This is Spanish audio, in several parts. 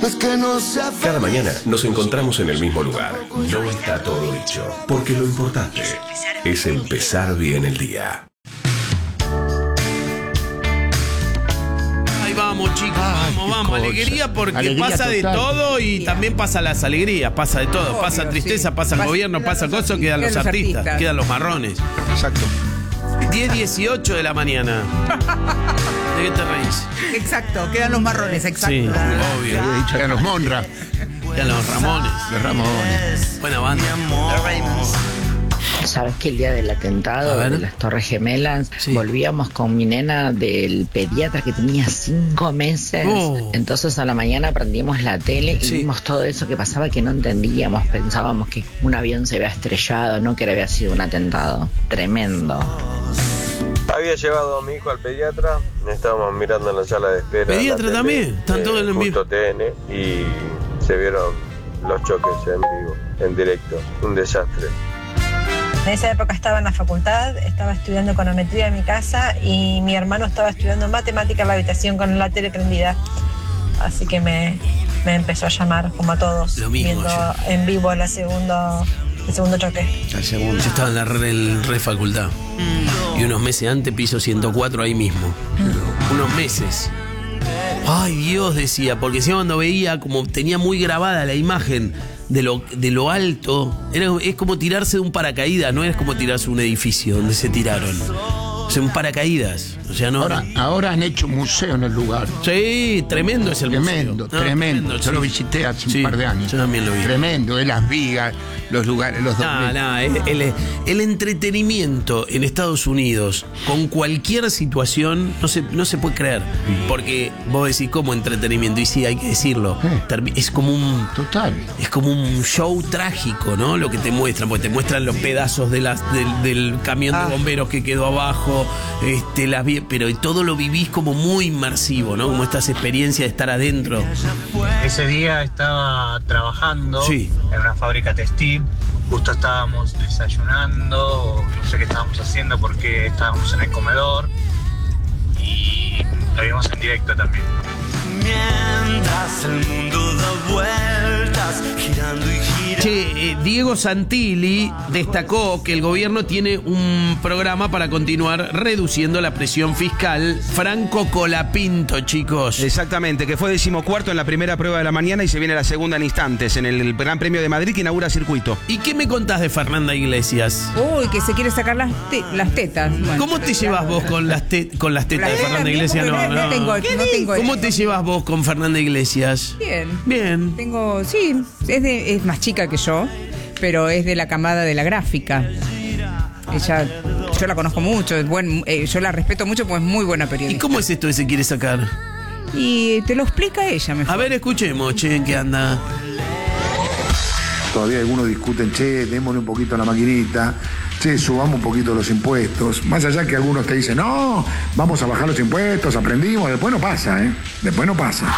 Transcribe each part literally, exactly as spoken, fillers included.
No es que no sea feliz. Cada mañana nos encontramos en el mismo lugar. No está todo dicho, porque lo importante es empezar bien el día. Ahí vamos, chicos, Ay, vamos, vamos. cosa. Alegría porque Alegría pasa de total. todo y también pasa las alegrías, pasa de todo. Obvio, pasa tristeza, sí. pasa el Pasa- gobierno, quedan pasa los cosas, artistas, quedan los quedan los artistas, artistas. quedan los marrones. Exacto. diez dieciocho de la mañana. ¿De qué te reís? Exacto, quedan los marrones, exacto. Sí, obvio. Había dicho eran los Monra, Quedan los Ramones. los Ramones. Buena banda. Sabes que el día del A atentado ver. de las Torres Gemelas Sí. volvíamos con mi nena del pediatra que tenía cinco meses. Oh. Entonces a la mañana prendimos la tele y Sí. vimos todo eso que pasaba que no entendíamos. Pensábamos que un avión se había estrellado, no que había sido un atentado. Tremendo. Había llevado a mi hijo al pediatra, estábamos mirando en la sala de espera. ¿Pediatra la tele, también? ¿Están todos en el justo mismo? T N y se vieron los choques en vivo, en directo. Un desastre. En esa época estaba en la facultad, estaba estudiando econometría en mi casa y mi hermano estaba estudiando matemática en la habitación con la tele prendida. Así que me, me empezó a llamar, como a todos, Lo mismo, viendo yo. en vivo la segundo, el segundo choque. El segundo. Yo estaba en la re, el re facultad. Y unos meses antes, piso ciento cuatro ahí mismo. Unos meses. Ay, Dios, decía, porque si cuando veía, como tenía muy grabada la imagen de lo, de lo alto, era, es como tirarse de un paracaídas, no es como tirarse de un edificio donde se tiraron. O sea, un paracaídas. O sea, no. Ahora, ahora han hecho museo en el lugar. Sí, tremendo es el Tremendo, museo. No, tremendo. Yo sí. lo visité hace Sí, un par de años. yo también lo vi. Tremendo, de las vigas, los lugares, los No, dobles. no, el, el- el entretenimiento en Estados Unidos con cualquier situación no se, no se puede creer. Porque vos decís, ¿cómo entretenimiento? Y sí, hay que decirlo. Eh. Termi- Es como un. Total. Es como un show trágico, ¿no? Lo que te muestran, porque te muestran los pedazos de las, del, del camión Ah. de bomberos que quedó abajo, este, las vi- pero todo lo vivís como muy inmersivo, ¿no? Como estas experiencias de estar adentro. Ese día estaba trabajando Sí. en una fábrica textil. Justo estábamos desayunando, no sé qué estábamos haciendo porque estábamos en el comedor y lo vimos en directo también. Mientras el mundo da vueltas, girando y girando. Che, eh, Diego Santilli destacó que el gobierno tiene un programa para continuar reduciendo la presión fiscal. Franco Colapinto, chicos. Exactamente, que fue decimocuarto en la primera prueba de la mañana y se viene la segunda en instantes, en el Gran Premio de Madrid que inaugura circuito. ¿Y qué me contás de Fernanda Iglesias? Uy, que se quiere sacar las, te- las tetas. Bueno. ¿Cómo te llevas vos con las, te- con las tetas de Las Fernanda tetas, Iglesias? porque No, no no. tengo- no tengo ¿Cómo eso. te llevas vos con Fernanda Iglesias? Bien. Bien. Tengo, sí, es, de, es más chica que yo, pero es de la camada de la gráfica. Ella, yo la conozco mucho, es buen, eh, yo la respeto mucho porque es muy buena ¿Y periodista. cómo es esto que se quiere sacar? Y te lo explica ella mejor. A ver, escuchemos, che, ¿en qué anda? Todavía algunos discuten, che, démosle un poquito a la maquinita, che, subamos un poquito los impuestos. Más allá que algunos te dicen, no, vamos a bajar los impuestos, aprendimos, después no pasa, ¿eh? Después no pasa.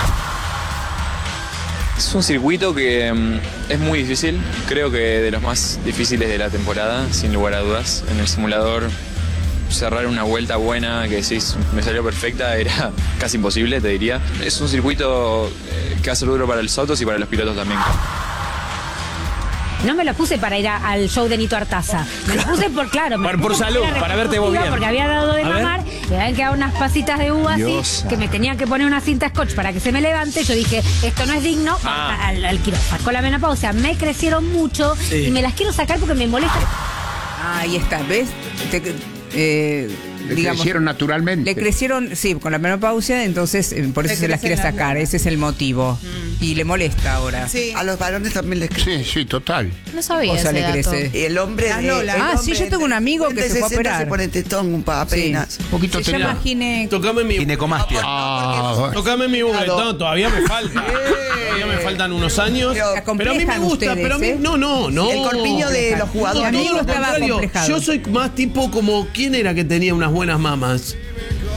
Es un circuito que mm, es muy difícil, creo que de los más difíciles de la temporada, sin lugar a dudas. En el simulador cerrar una vuelta buena que decís me salió perfecta era casi imposible, te diría. Es un circuito eh, que hace duro para los autos y para los pilotos también. No me lo puse para ir a- al show de Nito Artaza. Me lo puse por, claro, me Por- lo por puse salud, era para verte vos reconstructiva bien. Porque había dado de A ver. mamar y habían quedado unas pasitas de uva así, Diosa. que me tenían que poner una cinta scotch para que se me levante. Yo dije, esto no es digno, Ah. al, al quirófano. Con la menopausia me crecieron mucho Sí. y me las quiero sacar porque me molesta. Ahí está, ¿ves? Te- eh, Le digamos, crecieron naturalmente. le crecieron, sí, con la menopausia, entonces eh, por eso Le se las quiere crecen las sacar, blancas. ese es el motivo. Y le molesta ahora. Sí. A los varones también les crece. Sí, sí, total. No sabía O sea, ese le dato. crece. Y el hombre Las de, Lola. el Ah, hombre sí, yo tengo un amigo que de se fue a sesenta operar. se pone tetón un pa- apenas. Un poquito Se te- llama gine... Tocame mi... Ginecomastia. Ah, bueno. Tocame mi uve. No, todavía me falta. Todavía me faltan unos años. Pero- Pero a mí me acomplejan gusta, ustedes, pero a mí... ¿eh? No, no, no. El corpiño de los Mi jugadores. amigo Todo lo estaba contrario. acomplejado. Yo soy más tipo como... ¿Quién era que tenía unas buenas mamas?